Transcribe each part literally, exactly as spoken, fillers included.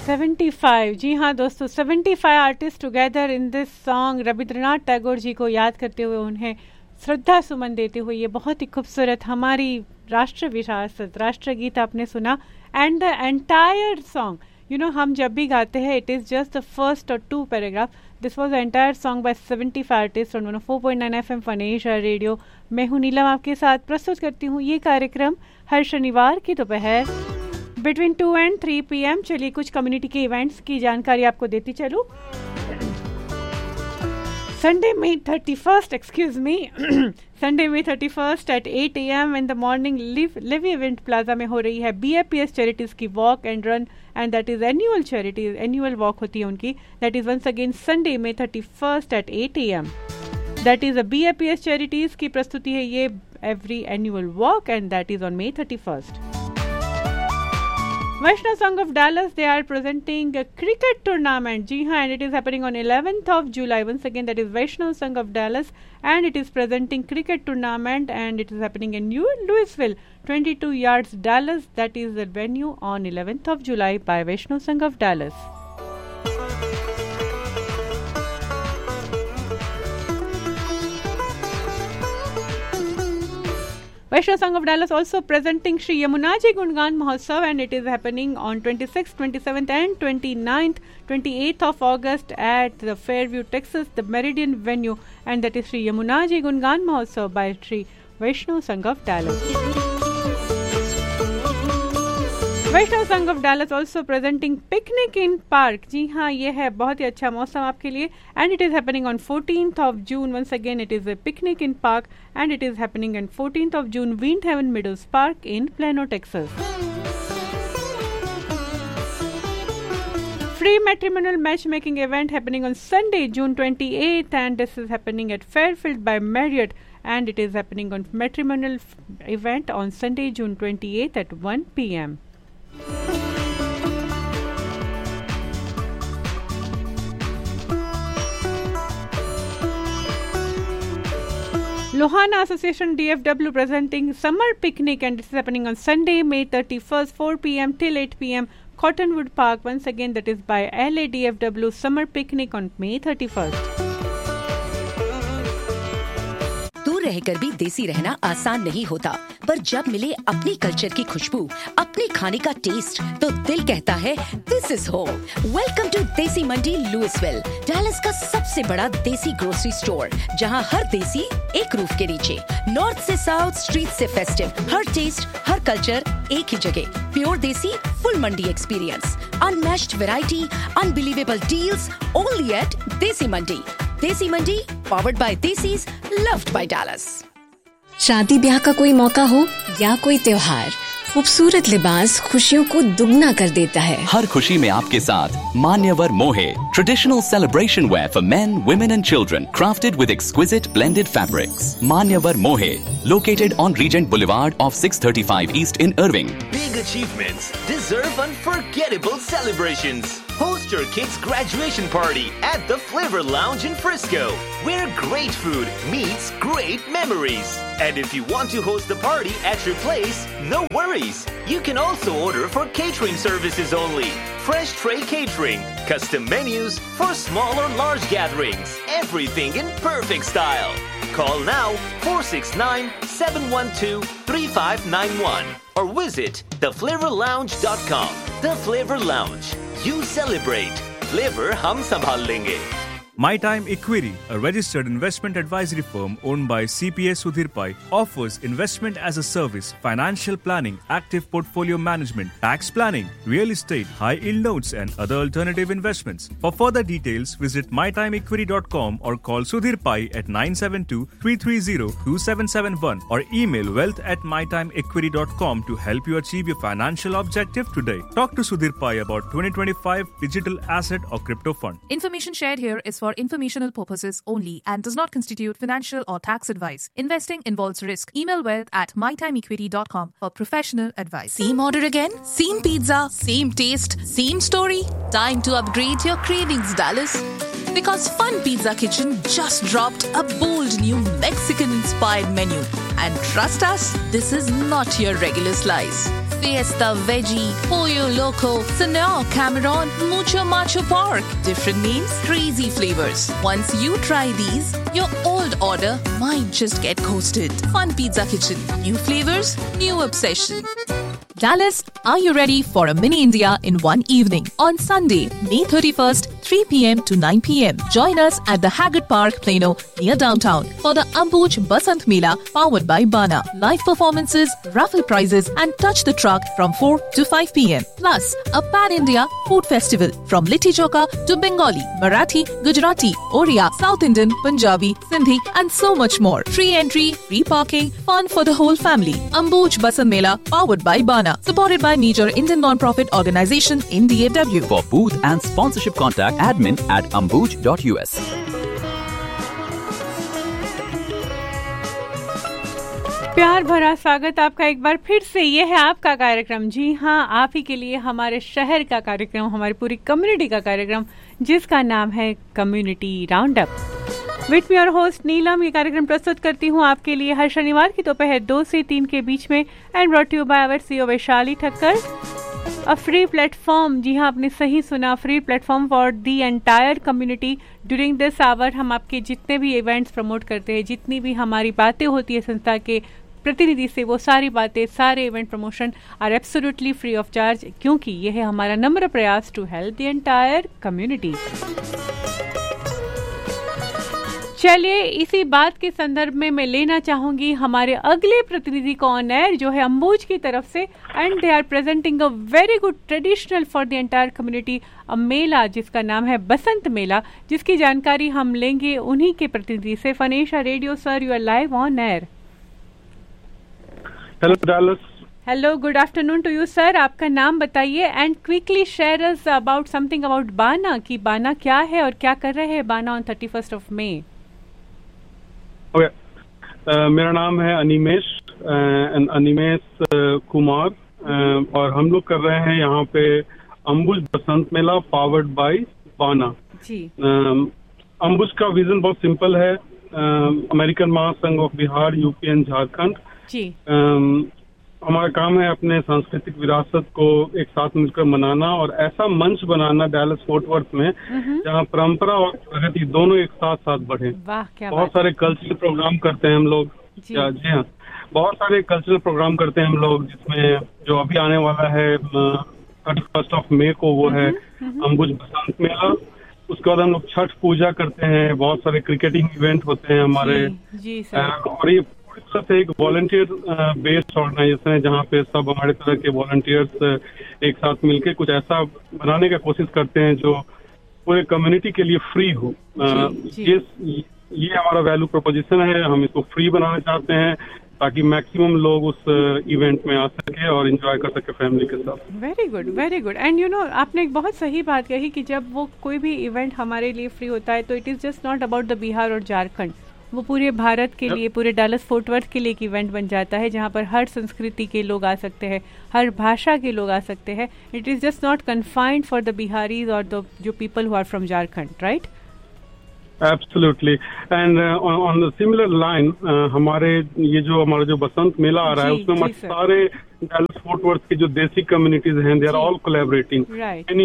पचहत्तर, जी हाँ दोस्तों, पचहत्तर artist together in this song. Rabindranath Tagore ji को याद करते हुए, उन्हें श्रद्धा सुमन देते हुए ये बहुत ही खूबसूरत हमारी राष्ट्र विरासत राष्ट्रगीत आपने सुना। And the entire song, you know, हम जब भी गाते हैं it is just the first और to paragraph. This was the entire song by पचहत्तर artist on one O four point nine F M fun Asia radio. मैं हूँ नीलम, आपके साथ प्रस्तुत करती हूँ ये कार्यक्रम हर शनिवार की दोपहर between two and three P M. चलिए कुछ कम्युनिटी के इवेंट्स की जानकारी आपको देती चलूँ। Sunday, May thirty-first, excuse me, Sunday, May thirty-first at eight a m in the morning, Liv, Livy Event Plaza में हो रही है B A P S Charities की walk and run, and that is annual charity, annual walk होती है उनकी. That is once again Sunday, May thirty-first at eight a m That is a B A P S Charities की प्रस्तुति है ये every annual walk, and that is on May thirty-first. Vaishnav Sangh of Dallas, they are presenting a cricket tournament. जी हाँ, and it is happening on eleventh of July. Once again, that is Vaishnav Sangh of Dallas, and it is presenting cricket tournament, and it is happening in New Louisville, twenty-two yards, Dallas. That is the venue on eleventh of July by Vaishnav Sangh of Dallas. Vaishnav Sangh of Dallas also presenting Shri Yamunaji Gungan Mahotsav, and it is happening on twenty-sixth, twenty-seventh and twenty-ninth, twenty-eighth of August at the Fairview, Texas, the Meridian venue, and that is Shri Yamunaji Gungan Mahotsav by Shri Vaishnav Sangh of Dallas. Vaishnav Sangh of Dallas also presenting Picnic in Park. जी हाँ, ये है बहुत ही अच्छा मौसम आपके लिए, and it is happening on fourteenth of June. Once again, it is a Picnic in Park, and it is happening on fourteenth of June, Windhaven Meadows Park in Plano, Texas. Free matrimonial matchmaking event happening on Sunday, June twenty-eighth, and this is happening at Fairfield by Marriott, and it is happening on matrimonial f- event on Sunday, June twenty-eighth at one p m Lohana Association D F W presenting Summer Picnic, and this is happening on Sunday, May thirty-first, four p m till eight p m Cottonwood Park. Once again, that is by L A D F W Summer Picnic on May thirty-first. दूर रहकर भी देसी रहना आसान नहीं होता, पर जब मिले अपनी कल्चर की खुशबू, अपने खाने का टेस्ट, तो दिल कहता है this is home. Welcome to देसी मंडी लुइसविल, डैलस का सबसे बड़ा देसी ग्रोसरी स्टोर, जहां हर देसी एक रूफ के नीचे. नॉर्थ से साउथ, स्ट्रीट से फेस्टिव, हर टेस्ट, हर कल्चर एक ही जगह. प्योर देसी, फुल मंडी experience, unmatched variety, unbelievable deals, only eight देसी मंडी. देसी मंडी, powered by desis, loved by Dallas. शादी ब्याह का कोई मौका हो या कोई त्योहार, खूबसूरत लिबास खुशियों को दुगना कर देता है. हर खुशी में आपके साथ मान्यवर मोहे, traditional celebration where for main, women and children, crafted with exquisite blended fabrics. मान्यवर मोहे, located on Regent Boulevard off six thirty-five East in Irving. Big achievements deserve unforgettable celebrations. Host your kids' graduation party at the Flavor Lounge in Frisco, where great food meets great memories. And if you want to host the party at your place, no worries. You can also order for catering services only. Fresh tray catering, custom menus for small or large gatherings. Everything in perfect style. Call now four six nine, seven one two, three five nine one or visit the flavor lounge dot com. The Flavor Lounge. You celebrate. Flavor hum संभाल लेंगे. My Time Equity, a registered investment advisory firm owned by C P A Sudhir Pai, offers investment as a service, financial planning, active portfolio management, tax planning, real estate, high-yield notes and other alternative investments. For further details, visit my time equity dot com or call Sudhir Pai at nine seven two, three three zero, two seven seven one or email wealth at my time equity dot com to help you achieve your financial objective today. Talk to Sudhir Pai about twenty twenty-five digital asset or crypto fund. Information shared here is for informational purposes only and does not constitute financial or tax advice. Investing involves risk. Email wealth at my time equity dot com for professional advice. Same order again? Same pizza? Same taste? Same story? Time to upgrade your cravings, Dallas. Because Fun Pizza Kitchen just dropped a bold new Mexican-inspired menu. And trust us, this is not your regular slice. Fiesta Veggie, Pollo Loco, Senor Cameron, Mucho Macho Pork. Different meals, crazy flavors. Once you try these, your old order might just get coasted. Fun Pizza Kitchen. New flavors, new obsession. Dallas, are you ready for a mini India in one evening? On Sunday, May thirty-first, three p.m. to nine p.m. Join us at the Haggard Park, Plano, near downtown for the Ambuj Basant Mela powered by Bana. Live performances, raffle prizes and touch the truck from four to five p.m. Plus, a pan-India food festival from Litti Chokha to Bengali, Marathi, Gujarati, Oriya, South Indian, Punjabi, Sindhi and so much more. Free entry, free parking, fun for the whole family. Ambuj Basant Mela powered by Bana. Supported by major Indian non-profit organization in D A W. For booth and sponsorship, contact admin at ambuj dot u s. प्यार भरा स्वागत आपका एक बार फिर से। ये है आपका कार्यक्रम, जी हाँ, आप ही के लिए, हमारे शहर का कार्यक्रम, हमारी पूरी कम्युनिटी का कार्यक्रम, जिसका नाम है community round up. With me और होस्ट नीलम। ये कार्यक्रम प्रस्तुत करती हूँ आपके लिए हर शनिवार की दोपहर दो से तीन के बीच में, and brought you by our CEO Vaishali Thakkar. A free platform, जी हाँ, आपने सही सुना, free platform for the entire community. During this our हम आपके जितने भी इवेंट्स प्रमोट करते हैं, जितनी भी हमारी बातें होती है संस्था के प्रतिनिधि से, वो सारी बातें, सारे event promotion are absolutely free of charge, क्योंकि यह है हमारा नम्र प्रयास to help the entire community. चलिए, इसी बात के संदर्भ में मैं लेना चाहूंगी हमारे अगले प्रतिनिधि को ऑन एयर, जो है अंबुज की तरफ से, and they are presenting a very good traditional for the entire community अ मेला, जिसका नाम है बसंत मेला, जिसकी जानकारी हम लेंगे उन्हीं के प्रतिनिधि से। फनेशा radio sir, you are live on air. Hello Dallas. Hello, good afternoon to you sir. आपका नाम बताइए and quickly share us about something about बाना, कि बाना क्या है और क्या कर रहे हैं बाना on thirty first of May. Okay, मेरा नाम है Animesh uh, Animesh uh, Kumar uh, और हम लोग कर रहे हैं यहाँ पे अंबुज बसंत मेला पावर्ड बाय बाना जी। uh, अंबुज का विजन बहुत सिंपल है। uh, अमेरिकन महासंघ of Bihar, UP and Jharkhand ji. uh, हमारा काम है अपने सांस्कृतिक विरासत को एक साथ मिलकर मनाना और ऐसा मंच बनाना डैलस फोर्ट वर्थ में जहाँ परंपरा और प्रगति दोनों एक साथ साथ बढ़े। वाह, क्या बहुत बात। सारे कल्चरल प्रोग्राम करते हैं हम लोग जी, जी हाँ, बहुत सारे कल्चरल प्रोग्राम करते हैं हम लोग, जिसमें जो अभी आने वाला है थर्टी फर्स्ट ऑफ मे को, वो है अंबुज बसंत मेला। उसके बाद हम लोग छठ पूजा करते हैं, बहुत सारे क्रिकेटिंग इवेंट होते हैं हमारे जी, जी सर। और ये से एक वॉलंटियर बेस्ड ऑर्गेनाइजेशन है जहाँ पे सब हमारे तरह के वॉलंटियर्स एक साथ मिलके कुछ ऐसा बनाने का कोशिश करते हैं जो पूरे कम्युनिटी के लिए फ्री हो। ये ये हमारा वैल्यू प्रोपोजिशन है, हम इसको फ्री बनाना चाहते हैं ताकि मैक्सिमम लोग उस इवेंट में आ सके और एंजॉय कर सके फैमिली के साथ। Very good, very good. And you know, आपने एक बहुत सही बात कही कि जब वो कोई भी इवेंट हमारे लिए फ्री होता है तो it is just not about the Bihar और झारखंड, वो पूरे भारत के लिए, पूरे डैलस फोर्ट वर्थ के लिए एक इवेंट बन जाता है जहाँ पर हर संस्कृति के लोग आ सकते हैं, हर भाषा के लोग आ सकते हैं। It is just not confined for the Bihari's और द जो people who are from Jharkhand, right? Absolutely. And on the similar line, हमारे ये जो हमारा जो बसंत मेला आ रहा है उसमें हमारे सारे डैलस फोर्ट वर्थ की जो देसी कम्युनिटीज हैं, they are all collaborating. Many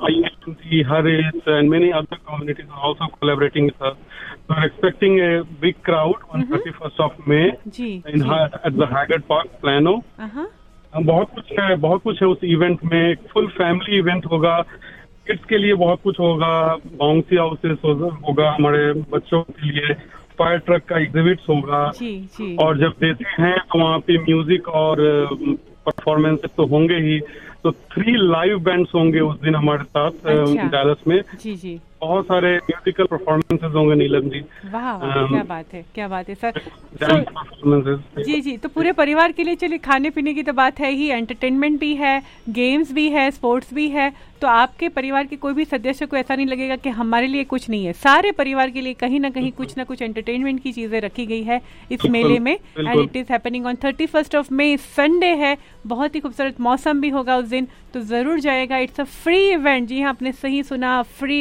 I Haris and many other communities are also collaborating with us. We are expecting a big crowd on thirty-first of May in at the Haggard Park, Plano. uh-huh. बहुत कुछ है, बहुत कुछ है उस event में। Full family event होगा, kids के लिए बहुत कुछ होगा, बाउंसी हाउसेस होगा हमारे बच्चों के लिए, फायर ट्रक का एग्जिबिट्स होगा जी, जी। और जब देते हैं तो वहाँ पे म्यूजिक और परफॉर्मेंस तो होंगे ही। तो थ्री लाइव बैंड्स होंगे उस दिन हमारे साथ डैलस में। जी, जी। बहुत सारे म्यूजिकल परफॉर्मेंसेस होंगे नीलम जी। वाह, वाह, क्या बात है, क्या बात है सर। so, जी जी, तो पूरे परिवार के लिए, चलिए, खाने पीने की तो बात है ही, एंटरटेनमेंट भी है, गेम्स भी है, स्पोर्ट्स भी है, तो आपके परिवार के कोई भी सदस्य को ऐसा नहीं लगेगा कि हमारे लिए कुछ नहीं है। सारे परिवार के लिए कहीं ना कहीं कुछ ना कुछ एंटरटेनमेंट की चीजें रखी गई है इस मेले में, and it is happening on thirty first of May. Sunday है, बहुत ही खूबसूरत मौसम भी होगा उस दिन, तो जरूर जाएगा। इट्स अ फ्री इवेंट, जी हाँ, आपने सही सुना, free event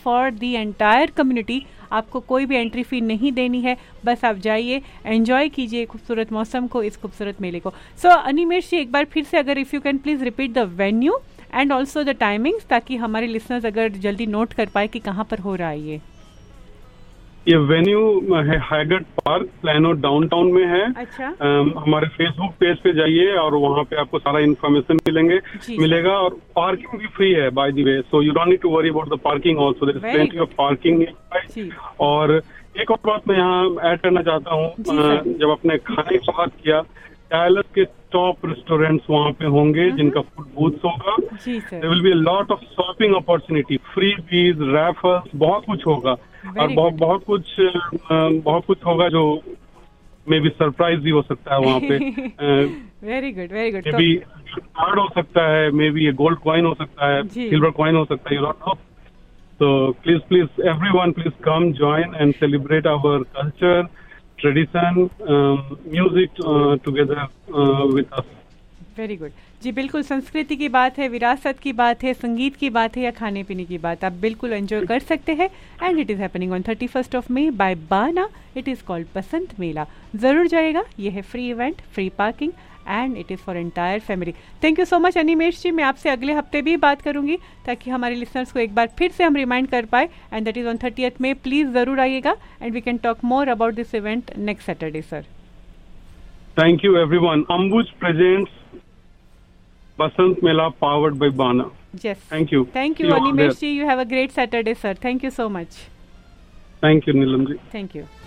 for the entire community. आपको कोई भी एंट्री फी नहीं देनी है, बस आप जाइए, एंजॉय कीजिए खूबसूरत मौसम को, इस खूबसूरत मेले को। सो so, अनिमेश जी, एक बार फिर से अगर if you can please repeat the venue and also the timings, ताकि हमारे लिसनर्स अगर जल्दी नोट कर पाए कि कहाँ पर हो रहा है ये। ये वेन्यू है हैगर्ट पार्क, प्लानो डाउनटाउन में है। अच्छा। um, हमारे फेसबुक पेज पे जाइए और वहाँ पे आपको सारा इन्फॉर्मेशन मिलेंगे मिलेगा और पार्किंग भी फ्री है by the way, so you don't need to worry about the parking also, there is plenty of parking. और एक और बात मैं यहाँ ऐड करना चाहता हूँ, जब आपने खाने की बात किया, डायलस के टॉप रेस्टोरेंट्स वहाँ पे होंगे जिनका फूड बूथ्स होगा। There will be a lot of shopping opportunity, freebies, Raffles, बहुत कुछ होगा और बहुत बहुत कुछ बहुत कुछ होगा जो मे बी सरप्राइज भी हो सकता है वहाँ पे। Very good, very good. May be card हो सकता है, मे बी ये गोल्ड कॉइन हो सकता है, सिल्वर कॉइन हो सकता है, you don't know. So please, please, everyone, please come join and celebrate our culture, tradition, um, music uh, together uh, with us. Very good जी, बिल्कुल संस्कृति की बात है, विरासत की बात है, संगीत की बात है या खाने पीने की बात, आप बिल्कुल एंजॉय कर सकते हैं। And it is happening on thirty first of May bye बाना। इट इज़ कॉल्ड बसंत मेला। ज़रूर जाएगा, ये है free event, free parking and it is for entire family. Thank you so much Animesh जी। मैं आपसे अगले हफ्ते भी बात करूंगी ताकि हमारे लिसनर्स को एक बार फिर से हम रिमाइंड कर पाए। And that is on thirtieth में, प्लीज़ ज़रूर आइएगा and we can talk more about this event next Saturday sir. Thank you everyone. Ambuj presents Basant Mela powered by Bana. Yes. Thank you. Thank you, Animesh ji. You have a great Saturday, sir. Thank you so much. Thank you, Neelam ji. Thank you.